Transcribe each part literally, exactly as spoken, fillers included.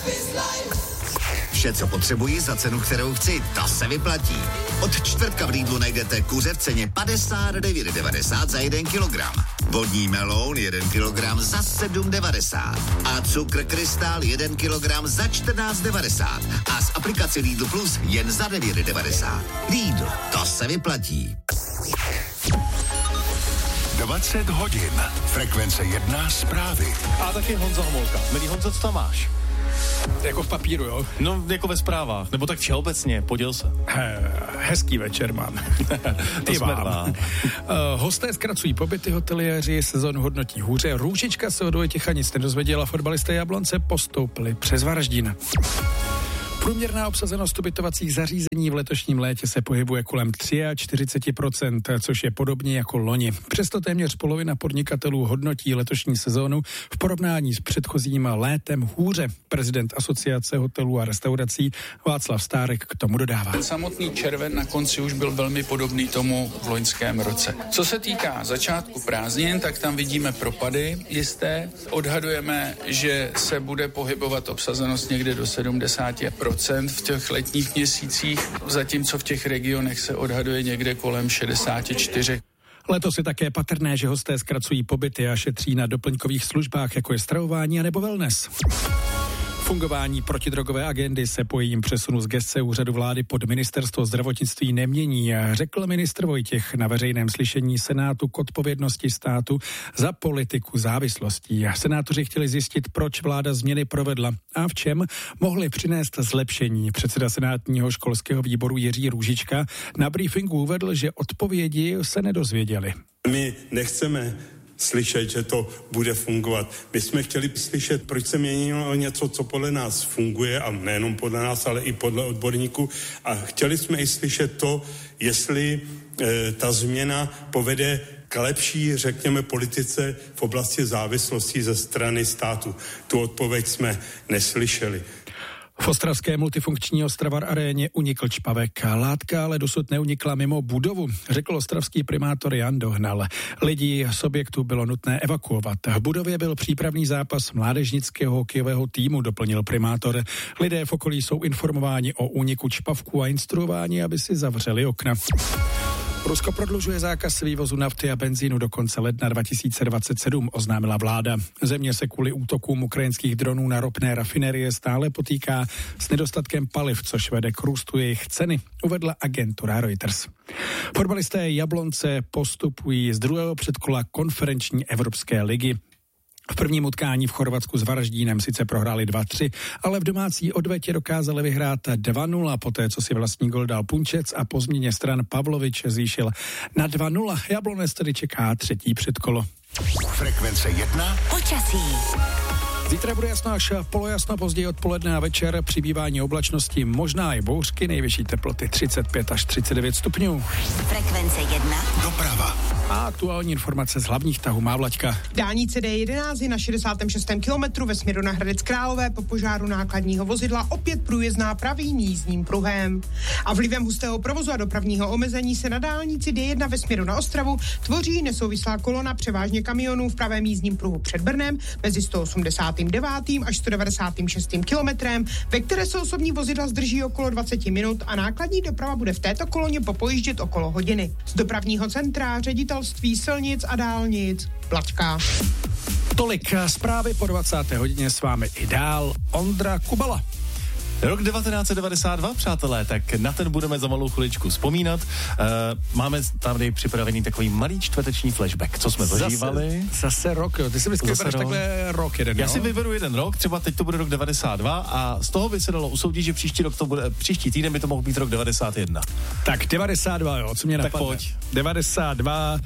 Vše, co potřebuji za cenu, kterou chci, to se vyplatí. Od čtvrtka v Lidlu najdete kuře v ceně padesát devět devadesát za jeden kilogram. Vodní meloun jeden kilogram za sedm devadesát. A cukr krystal jeden kilogram za čtrnáct devadesát. A z aplikace Lidl Plus jen za devět devadesát. Lidl, to se vyplatí. dvacet hodin. Frekvence jedna zprávy. A taky Honza Homolka. Milý Honzo, co tam máš? Jako v papíru, jo? No, jako ve zprávách, nebo tak všeobecně, poděl se. He, hezký večer mám. To jsme dva. Uh, hosté zkracují pobyty, hoteliéři sezónu hodnotí hůře. Růžička se od Vojtěcha nic nedozvěděla, fotbalisté Jablonce postoupili přes Varaždín. Průměrná obsazenost ubytovacích zařízení v letošním létě se pohybuje kolem čtyřicet tři procent, což je podobně jako loni. Přesto téměř polovina podnikatelů hodnotí letošní sezónu v porovnání s předchozím létem hůře. Prezident Asociace hotelů a restaurací Václav Stárek k tomu dodává. Ten samotný červen na konci už byl velmi podobný tomu v loňském roce. Co se týká začátku prázdnin, tak tam vidíme propady jisté. Odhadujeme, že se bude pohybovat obsazenost někde do sedmdesát procent v těch letních měsících, zatímco v těch regionech se odhaduje někde kolem šedesát čtyři. Letos je také patrné, že hosté zkracují pobyty a šetří na doplňkových službách, jako je stravování anebo wellness. Fungování protidrogové agendy se po jejím přesunu z gesce úřadu vlády pod ministerstvo zdravotnictví nemění, řekl ministr Vojtěch na veřejném slyšení Senátu k odpovědnosti státu za politiku závislostí. Senátoři chtěli zjistit, proč vláda změny provedla a v čem mohly přinést zlepšení. Předseda senátního školského výboru Jiří Růžička na briefingu uvedl, že odpovědi se nedozvěděli. My nechceme slyšet, že to bude fungovat. My jsme chtěli slyšet, proč se měnilo něco, co podle nás funguje, a nejenom podle nás, ale i podle odborníků. A chtěli jsme i slyšet to, jestli e, ta změna povede k lepší, řekněme, politice v oblasti závislostí ze strany státu. Tu odpověď jsme neslyšeli. V ostravské multifunkční Ostravar aréně unikl čpavek. Látka ale dosud neunikla mimo budovu, řekl ostravský primátor Jan Dohnal. Lidi z objektu bylo nutné evakuovat. V budově byl přípravný zápas mládežnického hokejového týmu, doplnil primátor. Lidé v okolí jsou informováni o úniku čpavků a instruováni, aby si zavřeli okna. Rusko prodlužuje zákaz vývozu nafty a benzínu do konce ledna dva tisíce dvacet sedm, oznámila vláda. Země se kvůli útokům ukrajinských dronů na ropné rafinerie stále potýká s nedostatkem paliv, což vede k růstu jejich ceny, uvedla agentura Reuters. Fotbalisté Jablonce postupují z druhého předkola konferenční Evropské ligy. V prvním utkání v Chorvatsku s Varaždínem sice prohráli dva tři, ale v domácí odvetě dokázali vyhrát dva nula, poté co si vlastní gol dal Punčec a po změně stran Pavlovič zvýšil na dva nula. Jablonec tedy čeká třetí předkolo. Frekvence jedna. Počasí. Zítra bude jasno až polojasno, později odpoledne a večer přibývání oblačnosti, možná i bouřky, nejvyšší teploty třicet pět až třicet devět stupňů. Frekvence jedna. Doprava. A aktuální informace z hlavních tahů má Vlaďka. Dálnice D jedenáct je na šedesátém šestém kilometru ve směru na Hradec Králové po požáru nákladního vozidla opět průjezdná pravým jízdním pruhem. A vlivem hustého provozu a dopravního omezení se na dálnici D jedna ve směru na Ostravu tvoří nesouvislá kolona převážně kamionů v pravém jízdním pruhu před Brnem mezi sto osmdesátým devátým až sto devadesátým šestým kilometrem, ve které se osobní vozidla zdrží okolo dvacet minut a nákladní doprava bude v této koloně popojíždět okolo hodiny. Z dopravního centra ředitelství silnic a dálnic Vlaďka. Tolik zprávy po dvacáté hodině, s vámi i dál Ondra Kubala. Rok devatenáct set devadesát dva, přátelé, tak na ten budeme za malou chviličku vzpomínat. Uh, máme tady připravený takový malý čtvrteční flashback, co jsme zažívali. Zase, zase rok, jo. Ty si vždycky vybereš takhle rok jeden, Já jo? si vyberu jeden rok, třeba teď to bude rok devadesát dva a z toho by se dalo usoudit, že příští rok to bude, příští týden by to mohl být rok devadesát jedna. Tak devadesát dva, jo, co mě tak napadne. Pojď. devadesát dva...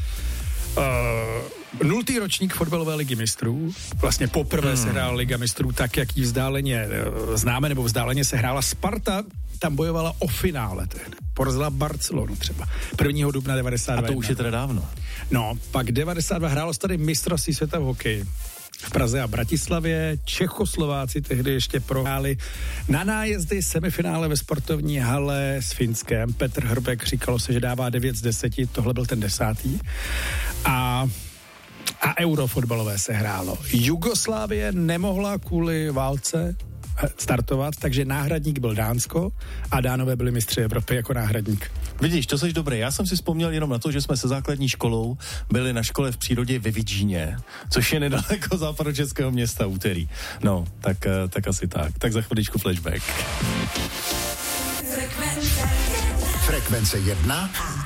Uh, nultý ročník fotbalové ligy mistrů. Vlastně poprvé hmm. se hrála liga mistrů tak, jak ji vzdáleně uh, známe, nebo vzdáleně se hrála Sparta. Tam bojovala o finále tehdy. Porazila Barcelonu třeba. prvního dubna devadesát dva. A to už je teda dávno. No, pak devadesát dva hrálo se tady mistrovství světa v hokeji. V Praze a Bratislavě Čechoslováci tehdy ještě prohráli na nájezdy semifinále ve sportovní hale s Finskem. Petr Hrbek, říkalo se, že dává devět z deseti, tohle byl ten desátý. A, a eurofotbalové se hrálo. Jugoslávie nemohla kvůli válce startovat, takže náhradník byl Dánsko a Dánové byli mistři Evropy jako náhradník. Vidíš, to jsi dobrý. Já jsem si vzpomněl jenom na to, že jsme se základní školou byli na škole v přírodě ve Vidžíně, což je nedaleko západočeského města Úterý. No, tak, tak asi tak. Tak za chviličku flashback. Frekvence jedna.